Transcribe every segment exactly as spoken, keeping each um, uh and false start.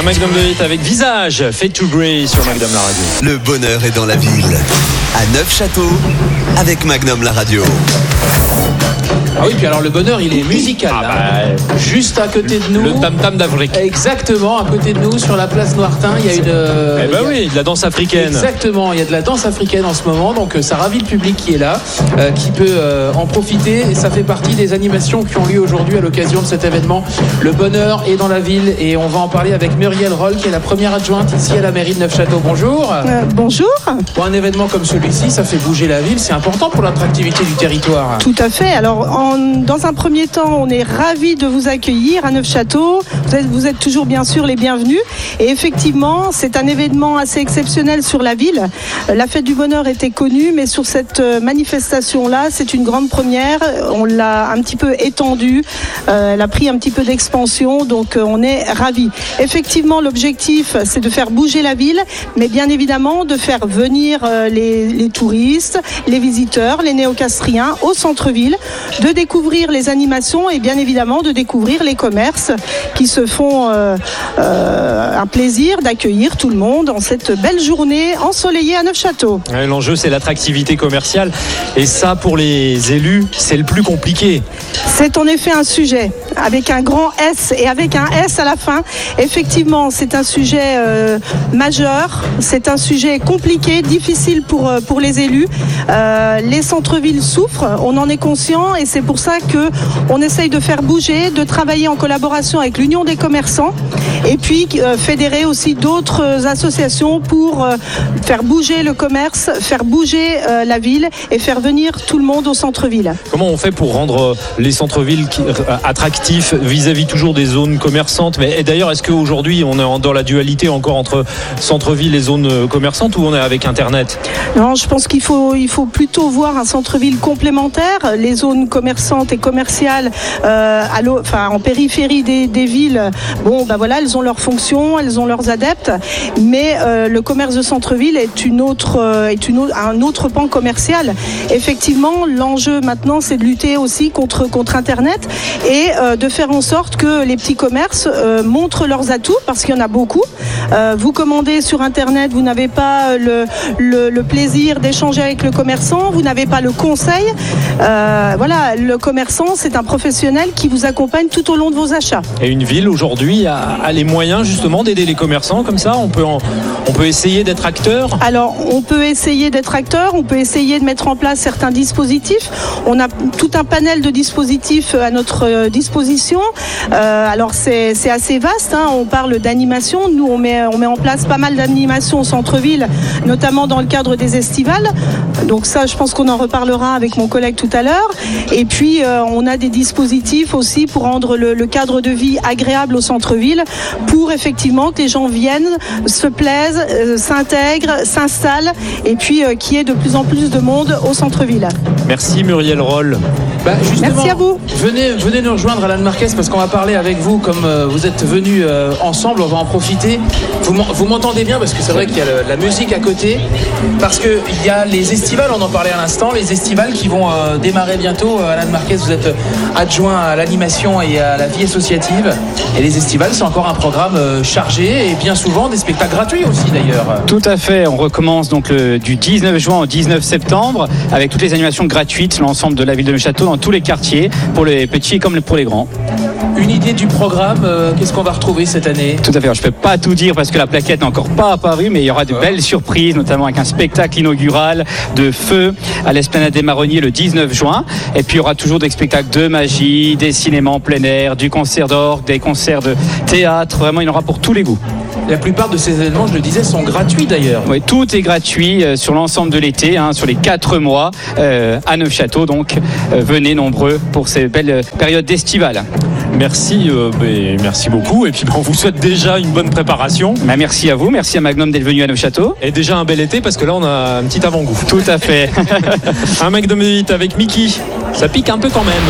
Un Magnum de hit avec Visage, Fade to Grey sur Magnum la radio. Le bonheur est dans la ville. À Neufchâteau, avec Magnum la radio. Ah oui, puis alors le bonheur, il est musical. Ah hein. bah, Juste à côté de nous. Le tam-tam d'Afrique. Exactement, à côté de nous, sur la place Noirtin, il y a une. Eh ben il y a- oui, de la danse africaine. Exactement, il y a de la danse africaine en ce moment, donc euh, ça ravit le public qui est là, euh, qui peut euh, en profiter. Et ça fait partie des animations qui ont lieu aujourd'hui à l'occasion de cet événement. Le bonheur est dans la ville et on va en parler avec Muriel Roll, qui est la première adjointe ici à la mairie de Neufchâteau. Bonjour. Euh, bonjour. Pour un événement comme celui-ci, ça fait bouger la ville, c'est important pour l'attractivité du territoire. Tout à fait. Alors, en- dans un premier temps, on est ravis de vous accueillir à Neufchâteau. Vous êtes, vous êtes toujours bien sûr les bienvenus. Et effectivement, c'est un événement assez exceptionnel sur la ville. Euh, La fête du bonheur était connue, mais sur cette euh, manifestation-là, c'est une grande première. On l'a un petit peu étendue. Euh, elle a pris un petit peu d'expansion, donc euh, on est ravis. Effectivement, l'objectif, c'est de faire bouger la ville, mais bien évidemment de faire venir euh, les, les touristes, les visiteurs, les néocastriens au centre-ville, de découvrir les animations et bien évidemment de découvrir les commerces qui se font euh, euh, un plaisir d'accueillir tout le monde en cette belle journée ensoleillée à Neufchâteau. Ouais, l'enjeu, c'est l'attractivité commerciale. Et ça, pour les élus, c'est le plus compliqué. C'est en effet un sujet avec un grand S et avec un S à la fin. Effectivement, c'est un sujet euh, majeur, c'est un sujet compliqué, difficile pour, euh, pour les élus. Euh, les centres-villes souffrent, on en est conscient et c'est pour ça qu'on essaye de faire bouger, de travailler en collaboration avec l'Union des commerçants et puis euh, fédérer aussi d'autres associations pour euh, faire bouger le commerce, faire bouger euh, la ville et faire venir tout le monde au centre-ville. Comment on fait pour rendre les centres-villes qui- euh, attractifs vis-à-vis toujours des zones commerçantes? Mais et d'ailleurs, est-ce qu'aujourd'hui, on est en- dans la dualité encore entre centre-ville et zones euh, commerçantes ou on est avec Internet? Non, je pense qu'il faut, il faut plutôt voir un centre-ville complémentaire. Les zones commerçantes et commerciales euh, à l'eau- enfin, en périphérie des, des villes, bon, ben voilà, elles ont leurs fonctions, elles ont leurs adeptes, mais euh, le commerce de centre-ville est, une autre, euh, est une, au- un autre pan commercial. Effectivement, l'enjeu maintenant, c'est de lutter aussi contre, contre Internet et euh, de faire en sorte que les petits commerces euh, montrent leurs atouts, parce qu'il y en a beaucoup. Euh, vous commandez sur Internet, vous n'avez pas le, le, le plaisir d'échanger avec le commerçant, vous n'avez pas le conseil. Euh, voilà, le commerçant, c'est un professionnel qui vous accompagne tout au long de vos achats. Et une ville aujourd'hui a, a les moyens justement d'aider les commerçants comme ça. On peut, en- on peut essayer d'être acteur. Alors, on peut essayer d'être acteur, on peut essayer de mettre en place certains dispositifs. On a tout un panel de dispositifs à notre euh, disposition. Euh, alors, c'est c'est assez vaste, hein. On parle d'animation. Nous, on met, on met en place pas mal d'animations au centre-ville, notamment dans le cadre des estivales. Donc ça, je pense qu'on en reparlera avec mon collègue tout à l'heure. Et puis, euh, on a des dispositifs aussi pour rendre le, le cadre de vie agréable au centre-ville, pour effectivement que les gens viennent, se plaisent, euh, s'intègrent, s'installent, et puis euh, qu'il y ait de plus en plus de monde au centre-ville. Merci Muriel Roll. Bah, justement, Merci à vous. Venez, venez nous rejoindre, Alan Marquez, parce qu'on va parler avec vous comme euh, vous êtes venus euh, ensemble. On va en profiter. Vous m'en- vous m'entendez bien, parce que c'est vrai qu'il y a le- la musique à côté, parce qu'il y a les estivales, on en parlait à l'instant, les estivales qui vont euh, démarrer bientôt. Euh, Alan Marquez, vous êtes adjoint à l'animation et à la vie associative. Et les estivales, c'est encore un programme euh, chargé et bien souvent des spectacles gratuits aussi d'ailleurs. Tout à fait, on recommence donc le- du dix-neuf juin au dix-neuf septembre avec toutes les animations gratuites sur l'ensemble de la ville de Neufchâteau dans tous les quartiers, pour les petits comme pour les grands. Une idée du programme, euh, qu'est-ce qu'on va retrouver cette année? Tout à fait, alors, je ne peux pas tout dire parce que la plaquette n'est encore pas apparue, mais il y aura de belles surprises, notamment avec un spectacle inaugural de feu à l'Esplanade des Marronniers le dix-neuf juin. Et puis il y aura toujours des spectacles de magie, des cinémas en plein air, du concert d'orgue, des concerts de théâtre, vraiment il y en aura pour tous les goûts. La plupart de ces événements, je le disais, sont gratuits d'ailleurs. Oui, tout est gratuit euh, sur l'ensemble de l'été, hein, sur les quatre mois euh, à Neufchâteau. Donc euh, venez nombreux pour ces belles euh, périodes estivales. Merci, euh, ben, merci beaucoup. Et puis ben, on vous souhaite déjà une bonne préparation. Bah, merci à vous, merci à Magnum d'être venu à Neufchâteau. Et déjà un bel été parce que là on a un petit avant-goût. Tout à fait. Un Magnum de hit avec Mickey. Ça pique un peu quand même.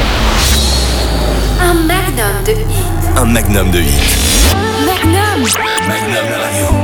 Un magnum de hit. Un magnum de hit. Magnum. Magnum la radio.